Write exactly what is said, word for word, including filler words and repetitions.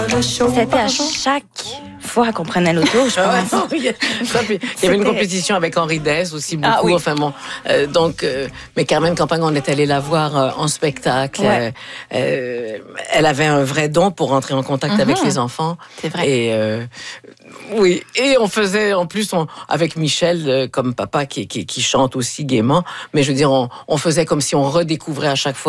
C'était à chaque fois qu'on prenait l'auto, je Ah ouais, pense. non, il y a- ça, puis il y avait une compétition avec Henri Dess aussi beaucoup. Ah oui. Enfin bon, euh, donc, euh, mais Carmen Campagne, on est allé la voir euh, en spectacle. Ouais. Euh, euh, elle avait un vrai don pour rentrer en contact Mhm. avec les enfants. C'est vrai. Et euh, oui, et on faisait en plus on, avec Michel euh, comme papa qui, qui, qui chante aussi gaiement. Mais je veux dire, on, on faisait comme si on redécouvrait à chaque fois